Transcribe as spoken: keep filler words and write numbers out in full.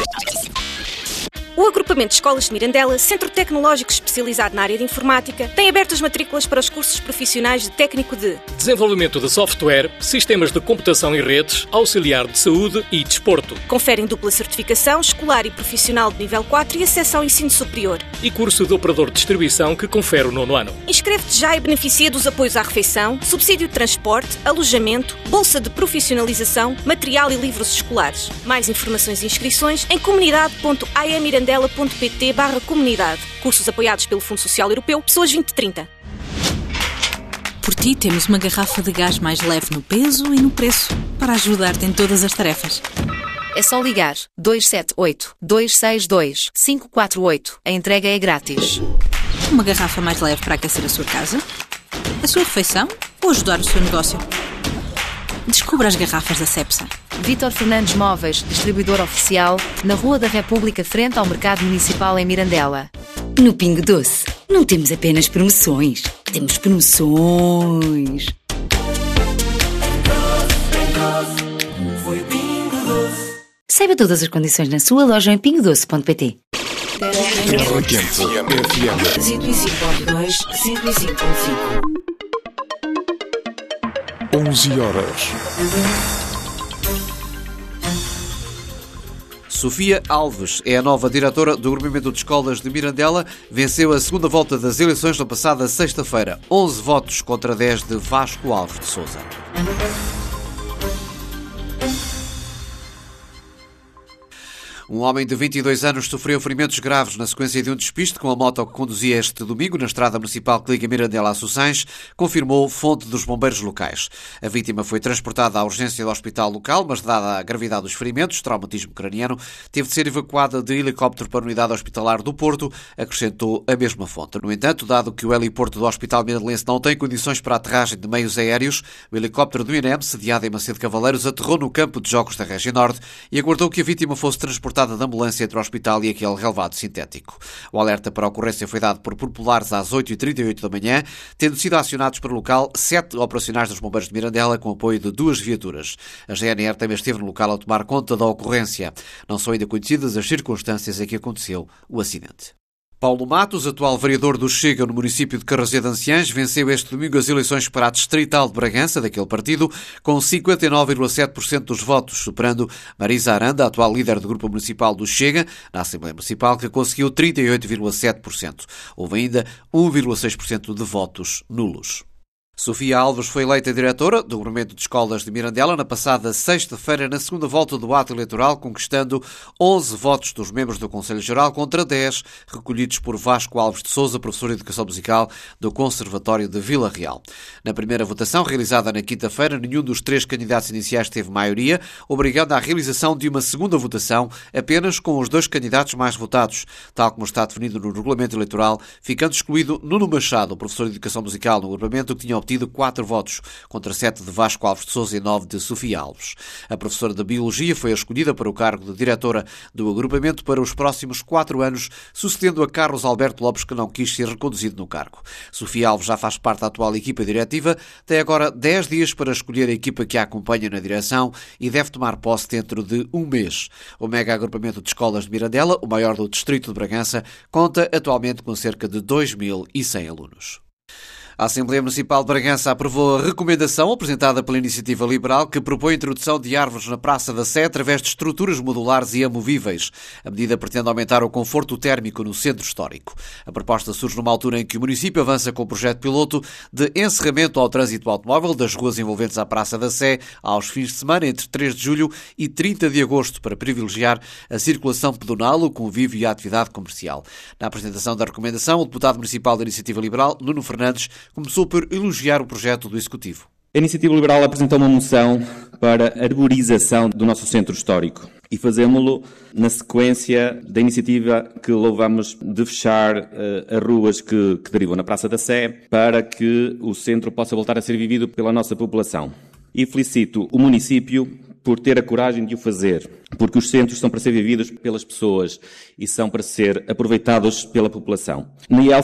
O Agrupamento de Escolas de Mirandela, centro tecnológico especializado na área de informática, tem aberto as matrículas para os cursos profissionais de técnico de desenvolvimento de software, sistemas de computação e redes, auxiliar de saúde e desporto. Conferem dupla certificação escolar e profissional de nível quatro e acesso ao ensino superior. E curso de operador de distribuição que confere o nono ano. Inscreve-te já e beneficia dos apoios à refeição, subsídio de transporte, alojamento, bolsa de profissionalização, material e livros escolares. Mais informações e inscrições em comunidade ponto a e mirandela ponto pt barra comunidade. Cursos apoiados pelo Fundo Social Europeu, Pessoas vinte trinta. Por ti temos uma garrafa de gás mais leve no peso e no preço, para ajudar-te em todas as tarefas. É só ligar dois sete oito, dois seis dois, cinco quatro oito. A entrega é grátis. Uma garrafa mais leve para aquecer a sua casa, a sua refeição ou ajudar o seu negócio. Descubra as garrafas da Cepsa. Vítor Fernandes Móveis, distribuidor oficial, na Rua da República, frente ao Mercado Municipal em Mirandela. No Pingo Doce, não temos apenas promoções, temos promoções. Saiba todas as condições na sua loja em pingo doce ponto pt. Terra Quente F M cento e cinco ponto dois, cento e cinco ponto cinco. onze horas. Sofia Alves é a nova diretora do Agrupamento de Escolas de Mirandela. Venceu a segunda volta das eleições na passada sexta-feira. onze votos contra dez de Vasco Alves de Sousa. Um homem de vinte e dois anos sofreu ferimentos graves na sequência de um despiste com a moto que conduzia este domingo na estrada municipal que liga Mirandela a Sossães, confirmou fonte dos bombeiros locais. A vítima foi transportada à urgência do hospital local, mas dada a gravidade dos ferimentos, traumatismo craniano, teve de ser evacuada de helicóptero para a unidade hospitalar do Porto, acrescentou a mesma fonte. No entanto, dado que o heliporto do Hospital Mirandelense não tem condições para a aterragem de meios aéreos, o helicóptero do I N E M, sediado em Macedo Cavaleiros, aterrou no campo de jogos da Região Norte e aguardou que a vítima fosse transportada da ambulância entre o hospital e aquele relevado sintético. O alerta para a ocorrência foi dado por populares às oito e trinta e oito da manhã, tendo sido acionados para o local sete operacionais dos bombeiros de Mirandela com apoio de duas viaturas. A G N R também esteve no local a tomar conta da ocorrência. Não são ainda conhecidas as circunstâncias em que aconteceu o acidente. Paulo Matos, atual vereador do Chega no município de Carrasea de Anciães, venceu este domingo as eleições para a distrital de Bragança, daquele partido, com cinquenta e nove vírgula sete por cento dos votos, superando Marisa Aranda, atual líder do grupo municipal do Chega, na Assembleia Municipal, que conseguiu trinta e oito vírgula sete por cento. Houve ainda um vírgula seis por cento de votos nulos. Sofia Alves foi eleita diretora do Agrupamento de Escolas de Mirandela na passada sexta-feira, na segunda volta do ato eleitoral, conquistando onze votos dos membros do Conselho Geral contra dez recolhidos por Vasco Alves de Sousa, professor de Educação Musical do Conservatório de Vila Real. Na primeira votação, realizada na quinta-feira, nenhum dos três candidatos iniciais teve maioria, obrigando à realização de uma segunda votação apenas com os dois candidatos mais votados, tal como está definido no regulamento eleitoral, ficando excluído Nuno Machado, professor de Educação Musical no agrupamento, que tinha obtido quatro votos, contra sete de Vasco Alves de Sousa e nove de Sofia Alves. A professora de Biologia foi escolhida para o cargo de diretora do agrupamento para os próximos quatro anos, sucedendo a Carlos Alberto Lopes, que não quis ser reconduzido no cargo. Sofia Alves já faz parte da atual equipa diretiva, tem agora dez dias para escolher a equipa que a acompanha na direção e deve tomar posse dentro de um mês. O mega agrupamento de escolas de Mirandela, o maior do distrito de Bragança, conta atualmente com cerca de dois mil e cem alunos. A Assembleia Municipal de Bragança aprovou a recomendação apresentada pela Iniciativa Liberal que propõe a introdução de árvores na Praça da Sé através de estruturas modulares e amovíveis. A medida pretende aumentar o conforto térmico no centro histórico. A proposta surge numa altura em que o município avança com o projeto piloto de encerramento ao trânsito automóvel das ruas envolventes à Praça da Sé aos fins de semana entre três de julho e trinta de agosto para privilegiar a circulação pedonal, o convívio e a atividade comercial. Na apresentação da recomendação, o deputado municipal da Iniciativa Liberal, Nuno Fernandes, começou por elogiar o projeto do Executivo. A Iniciativa Liberal apresentou uma moção para a arborização do nosso centro histórico e fazemos-lo na sequência da iniciativa que louvamos de fechar uh, as ruas que, que derivam na Praça da Sé para que o centro possa voltar a ser vivido pela nossa população. E felicito o município por ter a coragem de o fazer, porque os centros são para ser vividos pelas pessoas e são para ser aproveitados pela população. Na I E L